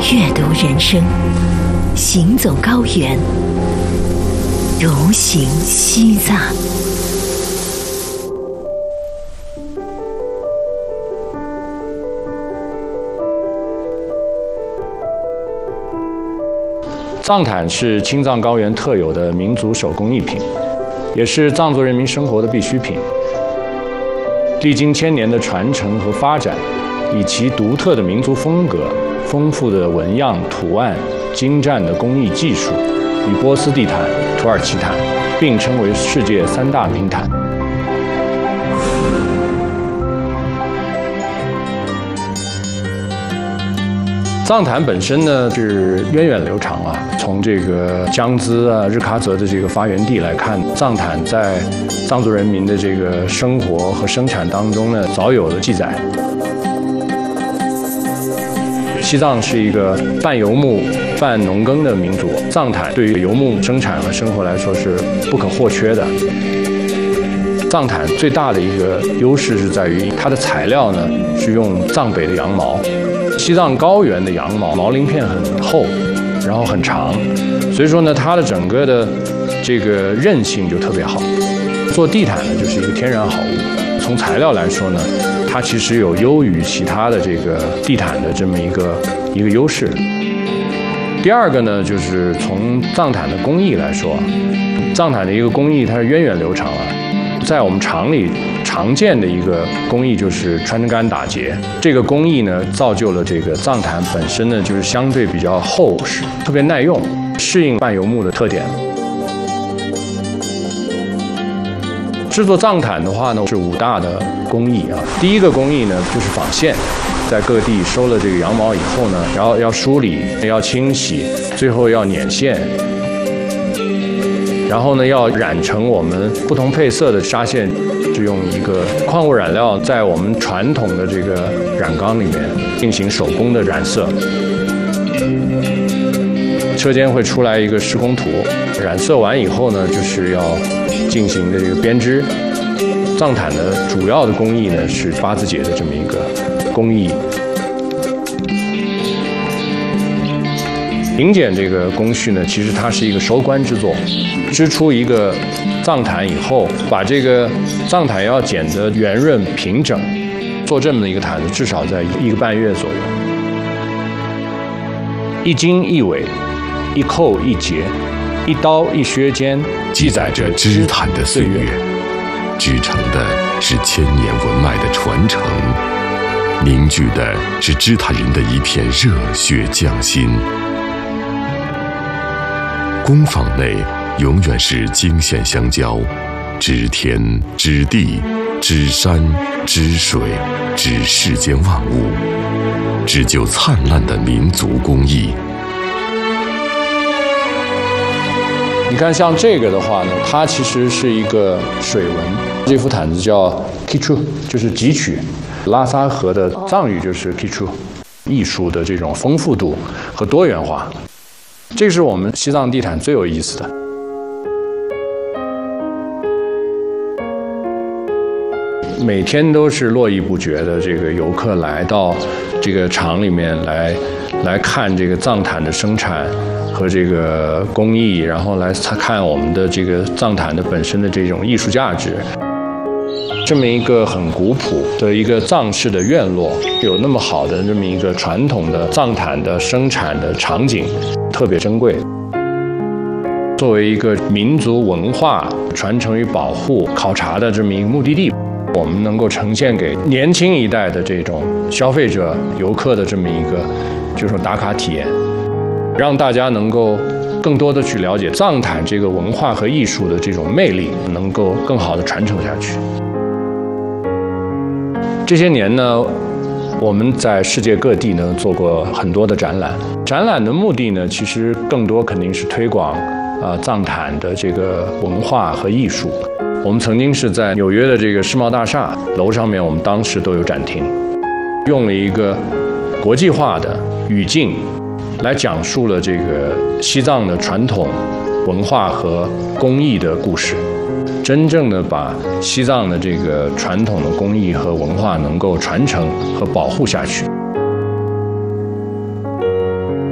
阅读人生，行走高原，独行西藏。 藏毯是青藏高原特有的民族手工艺品，也是藏族人民生活的必需品。历经千年的传承和发展，以其独特的民族风格、丰富的纹样图案、精湛的工艺技术，与波斯地毯、土耳其毯并称为世界三大名毯。藏毯本身呢是源远流长啊，从这个江孜啊、日喀则的这个发源地来看，藏毯在藏族人民的这个生活和生产当中呢，早有了记载。西藏是一个半游牧半农耕的民族，藏毯对于游牧生产和生活来说是不可或缺的。藏毯最大的一个优势是在于它的材料呢是用藏北的羊毛。西藏高原的羊毛毛鳞片很厚，然后很长，所以说呢，它的整个的这个韧性就特别好。做地毯呢，就是一个天然好物。从材料来说呢，它其实有优于其他的这个地毯的这么一个优势。第二个呢，就是从藏毯的工艺来说，藏毯的一个工艺它是源远流长啊。在我们厂里常见的一个工艺就是穿针杆打结，这个工艺呢造就了这个藏毯本身呢就是相对比较厚实，特别耐用，适应半游牧的特点。制作藏毯的话呢是5大的工艺啊。第一个工艺呢就是纺线，在各地收了这个羊毛以后呢，然后要梳理，要清洗，最后要捻线。然后呢，要染成我们不同配色的纱线，就用一个矿物染料在我们传统的这个染缸里面进行手工的染色。车间会出来一个施工图，染色完以后呢，就是要进行的这个编织。藏毯的主要的工艺呢是八字结的这么一个工艺。零剪这个工序呢，其实它是一个收官之作。织出一个藏毯以后，把这个藏毯要剪得圆润平整，做这么的一个毯子，至少在1个半月左右。一经一纬，一扣一结，一刀一削间， 记载着织毯的岁月，织成的是千年文脉的传承，凝聚的是织毯人的一片热血匠心。工坊内永远是惊现相交，织天织地织山织水织世间万物，织就灿烂的民族工艺。 你看像这个的话呢，它其实是一个水纹，这幅毯子叫 Kichu， 就是汲取。拉萨河的藏语就是 Kichu， 艺术的这种丰富度和多元化，这是我们西藏地毯最有意思的。每天都是络绎不绝的这个游客来到这个厂里面来看这个藏毯的生产和这个工艺，然后来看我们的这个藏毯的本身的这种艺术价值。这么一个很古朴的一个藏式的院落，有那么好的这么一个传统的藏毯的生产的场景，特别珍贵。作为一个民族文化传承与保护考察的这么一个目的地，我们能够呈现给年轻一代的这种消费者、游客的这么一个就是打卡体验，让大家能够更多的去了解藏毯这个文化和艺术的这种魅力，能够更好的传承下去。这些年呢，我们在世界各地呢做过很多的展览，展览的目的呢，其实更多肯定是推广藏毯的这个文化和艺术。我们曾经是在纽约的这个世贸大厦楼上面，我们当时都有展厅，用了一个国际化的语境来讲述了这个西藏的传统文化和工艺的故事，真正的把西藏的这个传统的工艺和文化能够传承和保护下去。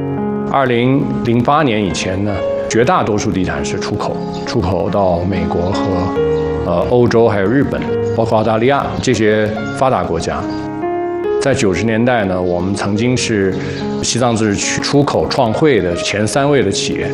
2008年以前呢，绝大多数地毯是出口到美国和欧洲还有日本，包括澳大利亚这些发达国家。在90年代呢，我们曾经是西藏自治区出口创汇的前3位的企业。